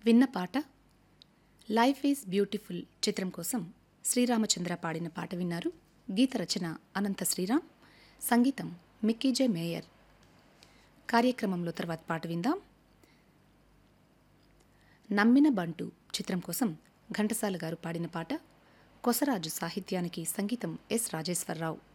విన్న పాట life is beautiful చిత్రం కోసం శ్రీరామచంద్ర పాడిన పాట విన్నారు. గీత రచన అనంత శ్రీరామ్, సంగీతం మిక్కీజే మేయర్. కార్యక్రమంలో తర్వాత పాట విందాం. నమ్మిన బంటు చిత్రం కోసం ఘంటసాల గారు పాడిన పాట. కొసరాజు సాహిత్యానికి సంగీతం ఎస్ రాజేశ్వరరావు.